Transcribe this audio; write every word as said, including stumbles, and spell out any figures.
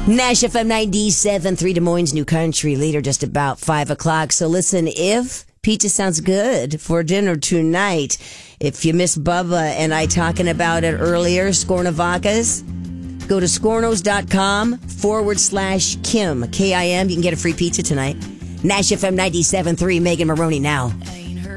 Nash F M ninety-seven point three, Des Moines' new country leader, just about five o'clock. So listen, if pizza sounds good for dinner tonight, if you missed Bubba and I talking about it earlier, Scornovacas, go to scornos.com forward slash Kim, K I M. You can get a free pizza tonight. Nash F M ninety-seven point three, Megan Maroney now.